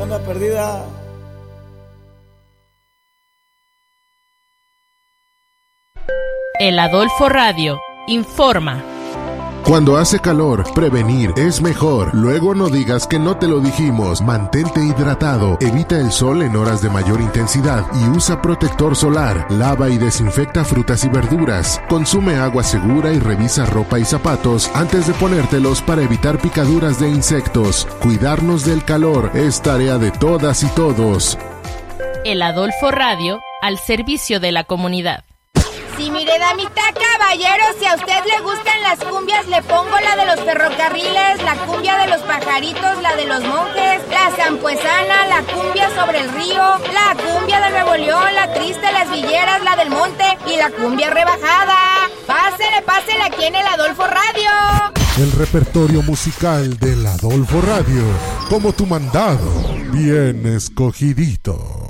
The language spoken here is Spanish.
banda perdida. El Adolfo Radio informa. Cuando hace calor, prevenir es mejor. Luego no digas que no te lo dijimos. Mantente hidratado, evita el sol en horas de mayor intensidad y usa protector solar. Lava y desinfecta frutas y verduras. Consume agua segura y revisa ropa y zapatos antes de ponértelos para evitar picaduras de insectos. Cuidarnos del calor es tarea de todas y todos. El Adolfo Radio, al servicio de la comunidad. Sí, mire, damita, caballero, si a usted le gustan las cumbias, le pongo la de los ferrocarriles, la cumbia de los pajaritos, la de los monjes, la zampuesana, la cumbia sobre el río, la cumbia de Nuevo León, la triste, las villeras, la del monte y la cumbia rebajada. Pásele aquí en el Adolfo Radio. El repertorio musical del Adolfo Radio, como tu mandado, bien escogidito.